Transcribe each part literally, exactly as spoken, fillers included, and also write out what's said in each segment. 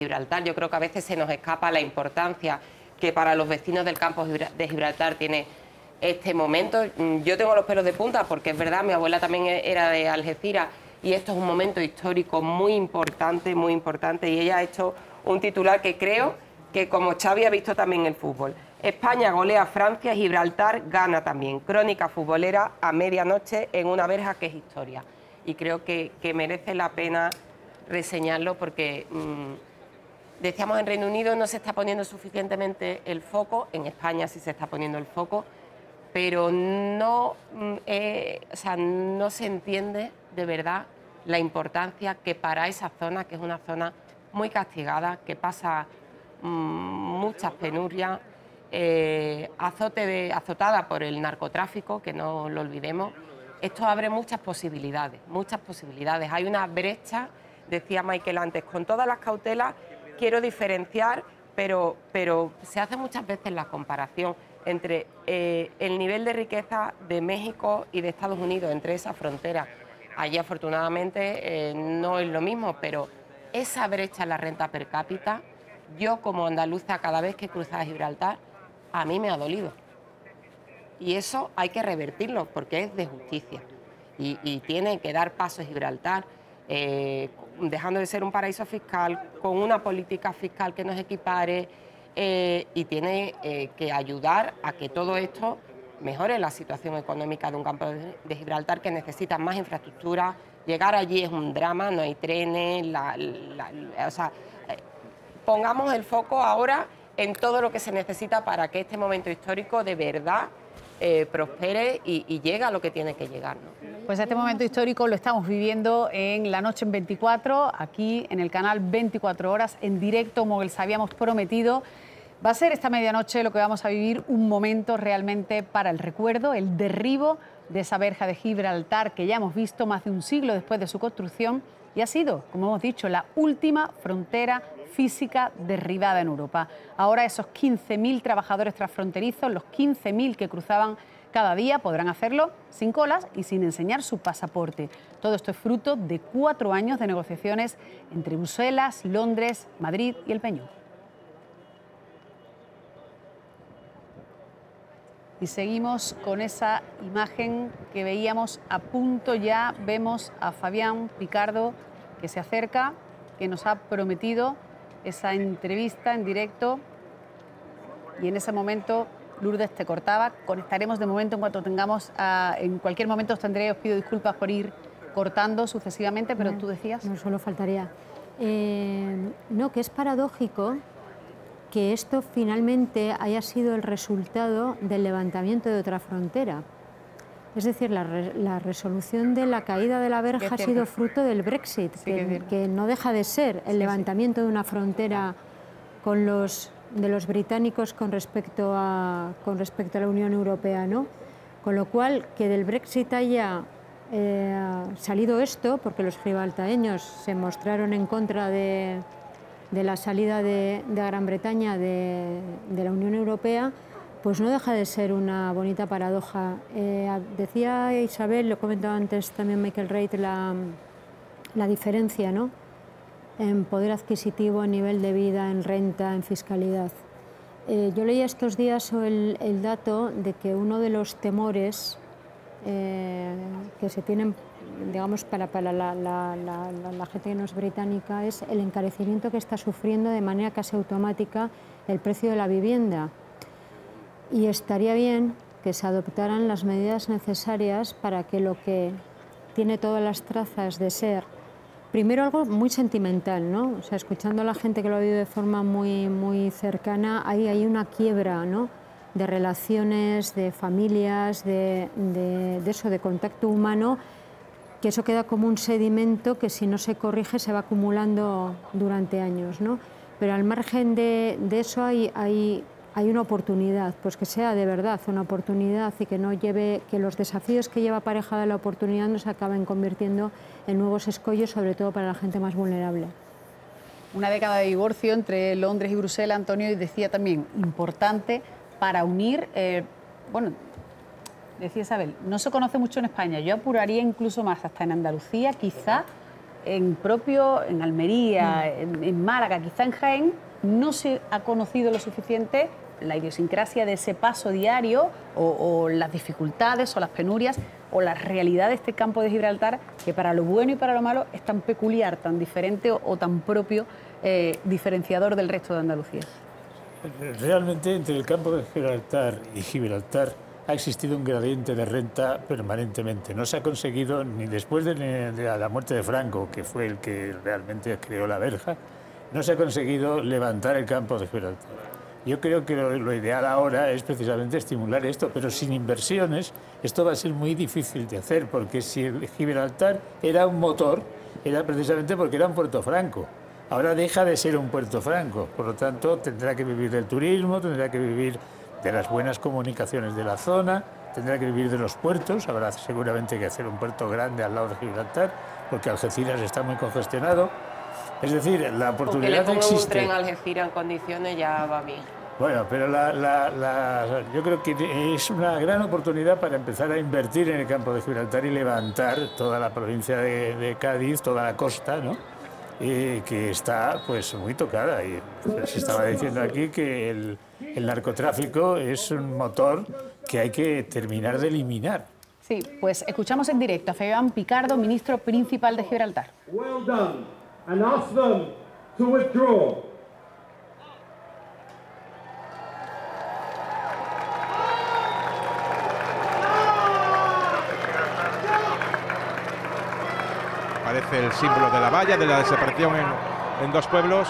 Gibraltar. Yo creo que a veces se nos escapa la importancia que para los vecinos del campo de Gibraltar tiene este momento. Yo tengo los pelos de punta porque es verdad, mi abuela también era de Algeciras y esto es un momento histórico muy importante, muy importante, y ella ha hecho un titular que creo que como Xavi ha visto también el fútbol. España golea a Francia, Gibraltar gana también. Crónica futbolera a medianoche en una verja que es historia. Y creo que, que merece la pena reseñarlo porque... Mmm, decíamos, en Reino Unido no se está poniendo suficientemente el foco, en España sí se está poniendo el foco, pero no, eh, o sea, no se entiende de verdad la importancia que para esa zona, que es una zona muy castigada, que pasa mmm, muchas penurias, eh, azote de, azotada por el narcotráfico, que no lo olvidemos, esto abre muchas posibilidades, muchas posibilidades. Hay una brecha, decía Michael antes, con todas las cautelas. Quiero diferenciar, pero, pero se hace muchas veces la comparación entre eh, el nivel de riqueza de México y de Estados Unidos, entre esa frontera. Allí afortunadamente eh, no es lo mismo, pero esa brecha en la renta per cápita, yo como andaluza cada vez que cruzaba Gibraltar, a mí me ha dolido. Y eso hay que revertirlo porque es de justicia y, y tiene que dar paso a Gibraltar. Eh, dejando de ser un paraíso fiscal, con una política fiscal que nos equipare eh, y tiene eh, que ayudar a que todo esto mejore la situación económica de un campo de, de Gibraltar que necesita más infraestructura. Llegar allí es un drama, no hay trenes, la, la, la, o sea, eh, pongamos el foco ahora en todo lo que se necesita para que este momento histórico de verdad eh, prospere y, y llegue a lo que tiene que llegar, ¿no? Pues este momento histórico lo estamos viviendo en La Noche en veinticuatro, aquí en el canal veinticuatro horas, en directo, como les habíamos prometido. Va a ser esta medianoche lo que vamos a vivir, un momento realmente para el recuerdo, el derribo de esa verja de Gibraltar que ya hemos visto más de un siglo después de su construcción y ha sido, como hemos dicho, la última frontera física derribada en Europa. Ahora esos quince mil trabajadores transfronterizos, los quince mil que cruzaban cada día, podrán hacerlo sin colas y sin enseñar su pasaporte. Todo esto es fruto de cuatro años de negociaciones entre Bruselas, Londres, Madrid y el Peñón. Y seguimos con esa imagen que veíamos a punto ya. Vemos a Fabián Picardo que se acerca, que nos ha prometido esa entrevista en directo. Y en ese momento, Lourdes, te cortaba. Conectaremos de momento en cuanto tengamos, a, en cualquier momento os tendré, os pido disculpas por ir cortando sucesivamente, pero no, tú decías... No, solo faltaría. Eh, no, que es paradójico que esto finalmente haya sido el resultado del levantamiento de otra frontera. Es decir, la, re, la resolución de la caída de la verja ha sido fruto del Brexit, sí, que, que, que no deja de ser el sí, levantamiento sí. de una frontera con los, de los británicos con respecto, a, con respecto a la Unión Europea, ¿no? Con lo cual, que del Brexit haya eh, salido esto, porque los gibraltareños se mostraron en contra de... de la salida de, de Gran Bretaña de, de la Unión Europea, pues no deja de ser una bonita paradoja. Eh, decía Isabel, lo comentaba antes también Michael Reid, la, la diferencia, ¿no?, en poder adquisitivo, en nivel de vida, en renta, en fiscalidad. Eh, yo leía estos días el, el dato de que uno de los temores eh, que se tienen, digamos, para, para la, la, la, la, la gente que no es británica, es el encarecimiento que está sufriendo de manera casi automática el precio de la vivienda. Y estaría bien que se adoptaran las medidas necesarias para que lo que tiene todas las trazas de ser, primero algo muy sentimental, ¿no? O sea, escuchando a la gente que lo ha vivido de forma muy, muy cercana, ahí hay una quiebra, ¿no?, de relaciones, de familias, de, de, de eso, de contacto humano, que eso queda como un sedimento que si no se corrige se va acumulando durante años, ¿no? Pero al margen de, de eso hay, hay, hay una oportunidad, pues que sea de verdad una oportunidad y que no lleve, que los desafíos que lleva aparejada la oportunidad no se acaben convirtiendo en nuevos escollos, sobre todo para la gente más vulnerable. Una década de divorcio entre Londres y Bruselas, Antonio, y decía también importante para unir, eh, bueno, decía Isabel, no se conoce mucho en España, yo apuraría incluso más hasta en Andalucía, quizá en propio, en Almería, en, en Málaga, quizá en Jaén, no se ha conocido lo suficiente la idiosincrasia de ese paso diario o, o las dificultades o las penurias o la realidad de este campo de Gibraltar, que para lo bueno y para lo malo es tan peculiar, tan diferente o, o tan propio, eh, diferenciador del resto de Andalucía. Realmente entre el campo de Gibraltar y Gibraltar ha existido un gradiente de renta permanentemente. No se ha conseguido, ni después de, de la muerte de Franco, que fue el que realmente creó la verja, no se ha conseguido levantar el campo de Gibraltar. Yo creo que lo, lo ideal ahora es precisamente estimular esto, pero sin inversiones esto va a ser muy difícil de hacer, porque si el Gibraltar era un motor, era precisamente porque era un puerto franco. Ahora deja de ser un puerto franco, por lo tanto tendrá que vivir del turismo, tendrá que vivir de las buenas comunicaciones de la zona, tendrá que vivir de los puertos, habrá seguramente que hacer un puerto grande al lado de Gibraltar, porque Algeciras está muy congestionado. Es decir, la oportunidad Porque le pongo existe. un tren a Algeciras en condiciones ya va bien. Bueno, pero la, la, la, yo creo que es una gran oportunidad para empezar a invertir en el campo de Gibraltar y levantar toda la provincia de, de Cádiz, toda la costa, ¿no? Y que está pues muy tocada. Y se estaba diciendo aquí que el, el narcotráfico es un motor que hay que terminar de eliminar. Sí, pues escuchamos en directo a Fabián Picardo, ministro principal de Gibraltar. Well done, and ask them to withdraw. Parece el símbolo de la valla, de la desaparición en, en dos pueblos.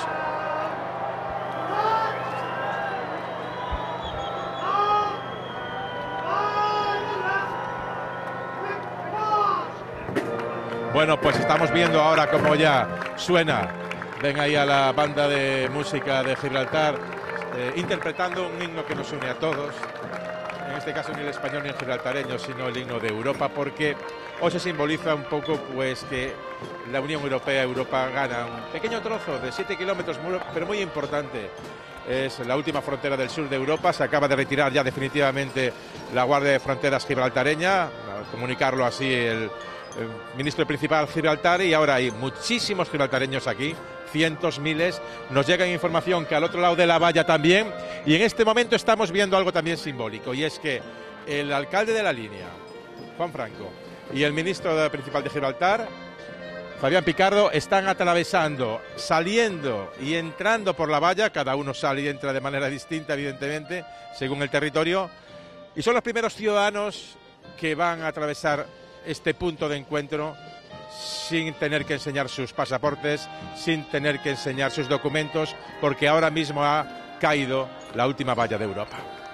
Bueno, pues estamos viendo ahora cómo ya suena. Ven ahí a la banda de música de Gibraltar eh, interpretando un himno que nos une a todos. En este caso ni el español ni el gibraltareño, sino el himno de Europa, porque hoy se simboliza un poco pues que la Unión Europea, Europa gana un pequeño trozo de siete kilómetros, pero muy importante. Es la última frontera del sur de Europa. Se acaba de retirar ya definitivamente la Guardia de Fronteras gibraltareña, a comunicarlo así el, el ministro principal de Gibraltar, y ahora hay muchísimos gibraltareños aquí, cientos, miles. Nos llega información que al otro lado de la valla también, y en este momento estamos viendo algo también simbólico, y es que el alcalde de la línea, Juan Franco, y el ministro principal de Gibraltar, Fabián Picardo, están atravesando, saliendo y entrando por la valla. Cada uno sale y entra de manera distinta, evidentemente, según el territorio, y son los primeros ciudadanos que van a atravesar este punto de encuentro sin tener que enseñar sus pasaportes, sin tener que enseñar sus documentos, porque ahora mismo ha caído la última valla de Europa.